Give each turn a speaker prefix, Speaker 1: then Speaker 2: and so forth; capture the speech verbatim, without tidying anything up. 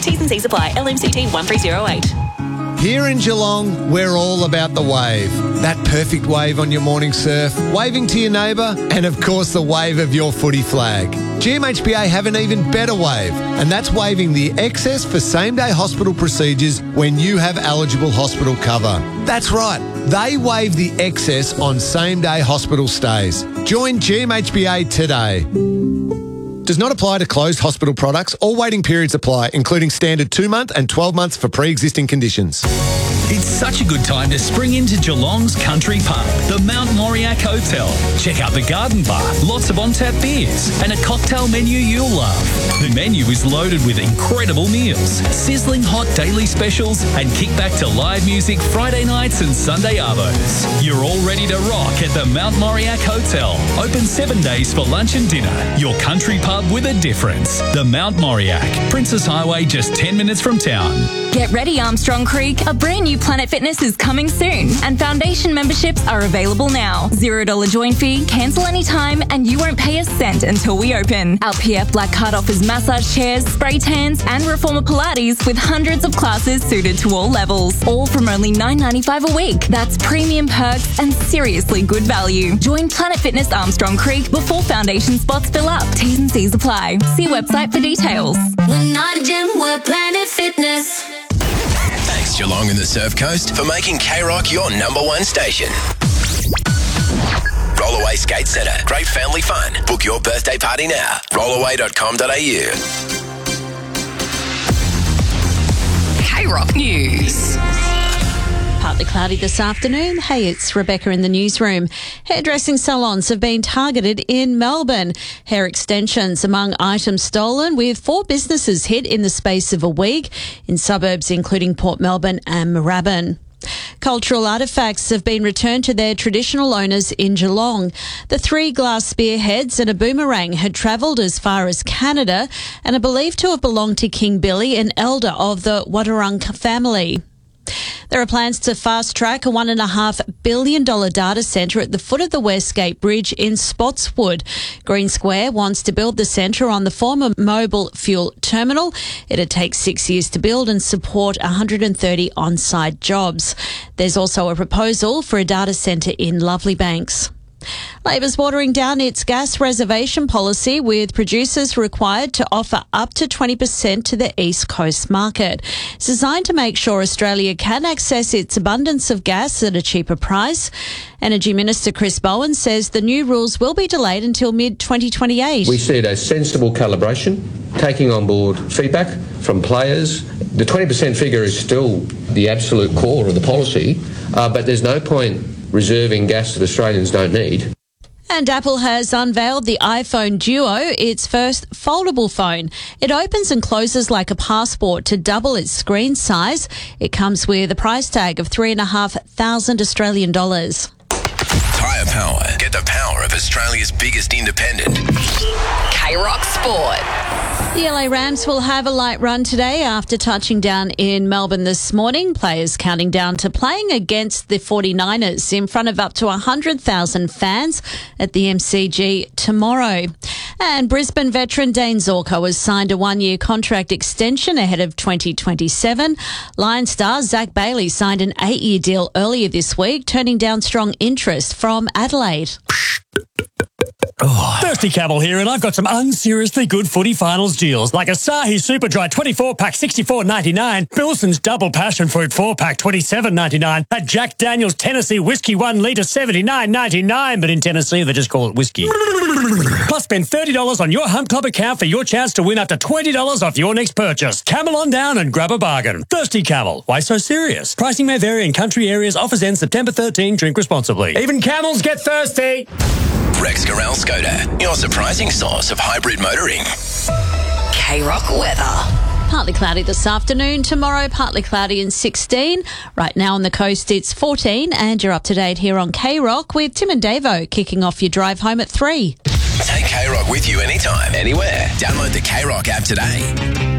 Speaker 1: T's and C's apply. L M C T one three zero eight.
Speaker 2: Here in Geelong, we're all about the wave. That perfect wave on your morning surf, waving to your neighbour, and of course the wave of your footy flag. G M H B A have an even better wave, and that's waiving the excess for same-day hospital procedures when you have eligible hospital cover. That's right, they waive the excess on same-day hospital stays. Join G M H B A today. Does not apply to closed hospital products. All waiting periods apply, including standard two-month and twelve months for pre-existing conditions.
Speaker 3: It's such a good time to spring into Geelong's country pub, the Mount Moriac Hotel. Check out the garden bar, lots of on-tap beers, and a cocktail menu you'll love. The menu is loaded with incredible meals, sizzling hot daily specials, and kick back to live music Friday nights and Sunday arvos. You're all ready to rock at the Mount Moriac Hotel. Open seven days for lunch and dinner. Your country pub with a difference. The Mount Moriac, Princess Highway, just ten minutes from town.
Speaker 4: Get ready, Armstrong Creek. A brand new Planet Fitness is coming soon, and foundation memberships are available now. Zero dollar join fee, cancel anytime, and you won't pay a cent until we open. Our P F Black Card offers massage chairs, spray tans, and reformer Pilates with hundreds of classes suited to all levels. All from only nine ninety-five a week. That's premium perks and seriously good value. Join Planet Fitness Armstrong Creek before foundation spots fill up. T's and C's apply. See website for details.
Speaker 5: We're not a gym, we're Planet Fitness.
Speaker 6: Thanks, Geelong and the Surf Coast, for making K-Rock your number one station. Rollaway Skate Centre. Great family fun. Book your birthday party now. rollaway dot com dot a u.
Speaker 7: K-Rock News. Partly cloudy this afternoon. Hey, it's Rebecca in the newsroom. Hairdressing salons have been targeted in Melbourne. Hair extensions among items stolen, with four businesses hit in the space of a week in suburbs including Port Melbourne and Moorabbin. Cultural artefacts have been returned to their traditional owners in Geelong. The three glass spearheads and a boomerang had travelled as far as Canada and are believed to have belonged to King Billy, an elder of the Wadawurrung family. There are plans to fast-track a one point five billion dollars data centre at the foot of the Westgate Bridge in Spotswood. Green Square wants to build the centre on the former mobile fuel terminal. It'd take six years to build and support one hundred thirty on-site jobs. There's also a proposal for a data centre in Lovely Banks. Labor's watering down its gas reservation policy, with producers required to offer up to twenty percent to the East Coast market. It's designed to make sure Australia can access its abundance of gas at a cheaper price. Energy Minister Chris Bowen says the new rules will be delayed until mid twenty twenty-eight.
Speaker 8: We see it as sensible calibration, taking on board feedback from players. The twenty percent figure is still the absolute core of the policy, uh, but there's no point reserving gas that Australians don't need.
Speaker 7: And Apple has unveiled the iPhone Duo, its first foldable phone. It opens and closes like a passport to double its screen size. It comes with a price tag of three and a half thousand Australian dollars.
Speaker 6: Tyre Power. Get the power of Australia's biggest independent.
Speaker 7: K-Rock Sport. The L A Rams will have a light run today after touching down in Melbourne this morning. Players counting down to playing against the forty-niners in front of up to one hundred thousand fans at the M C G tomorrow. And Brisbane veteran Dane Zorko has signed a one-year contract extension ahead of twenty twenty-seven. Lion star Zach Bailey signed an eight-year deal earlier this week, turning down strong interest from Adelaide.
Speaker 9: Oh. Thirsty Camel here, and I've got some unseriously good footy finals deals, like Asahi Super Dry twenty-four pack sixty-four ninety-nine, Bilson's Double Passion Fruit four pack twenty-seven ninety-nine, a Jack Daniel's Tennessee Whiskey one litre seventy-nine ninety-nine, but in Tennessee they just call it whiskey. Plus, spend thirty dollars on your Hunt Club account for your chance to win up to twenty dollars off your next purchase. Camel on down and grab a bargain. Thirsty Camel. Why so serious? Pricing may vary in country areas. Offers end September thirteenth. Drink responsibly. Even camels get thirsty.
Speaker 6: Rex Corral Skoda, your surprising source of hybrid motoring.
Speaker 7: K-Rock weather. Partly cloudy this afternoon. Tomorrow, partly cloudy and sixteen. Right now on the coast, it's fourteen. And you're up to date here on K-Rock with Tim and Davo kicking off your drive home at three.
Speaker 6: Take K-Rock with you anytime, anywhere. Download the K-Rock app today.